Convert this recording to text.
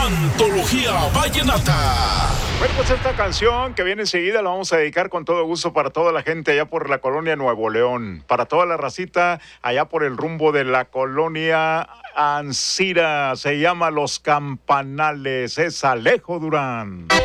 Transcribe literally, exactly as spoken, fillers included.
Antología Vallenata. Bueno, pues esta canción que viene enseguida la vamos a dedicar con todo gusto para toda la gente allá por la colonia Nuevo León, para toda la racita allá por el rumbo de la colonia Ancira. Se llama Los Campanales, es Alejo Durán.